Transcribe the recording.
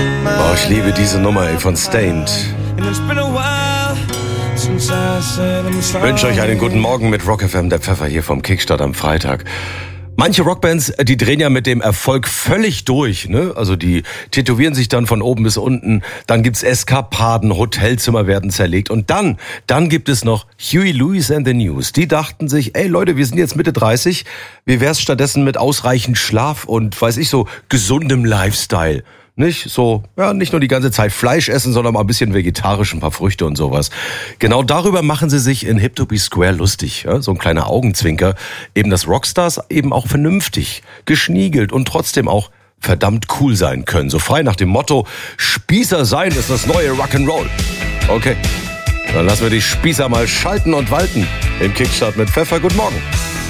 Oh, ich liebe diese Nummer von Stained. Ich wünsche euch einen guten Morgen mit Rock FM, der Pfeffer hier vom Kickstart am Freitag. Manche Rockbands, die drehen ja mit dem Erfolg völlig durch, ne? Also die tätowieren sich dann von oben bis unten, dann gibt's Eskapaden, Hotelzimmer werden zerlegt und dann gibt es noch Huey Lewis and the News. Die dachten sich, ey Leute, wir sind jetzt Mitte 30, wie wär's stattdessen mit ausreichend Schlaf und, weiß ich so, gesundem Lifestyle? Nicht so, ja, nicht nur die ganze Zeit Fleisch essen, sondern mal ein bisschen vegetarisch, ein paar Früchte und sowas. Genau darüber machen sie sich in Hip to Be Square lustig. Ja? So ein kleiner Augenzwinker. Eben, dass Rockstars eben auch vernünftig, geschniegelt und trotzdem auch verdammt cool sein können. So frei nach dem Motto, Spießer sein ist das neue Rock'n'Roll. Okay, dann lassen wir die Spießer mal schalten und walten. Im Kickstart mit Pfeffer, guten Morgen.